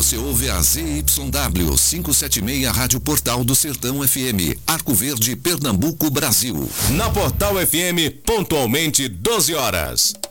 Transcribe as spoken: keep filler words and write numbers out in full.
Você ouve a Z Y W quinhentos e setenta e seis Rádio Portal do Sertão F M, Arco Verde, Pernambuco, Brasil. Na Portal F M, pontualmente doze horas.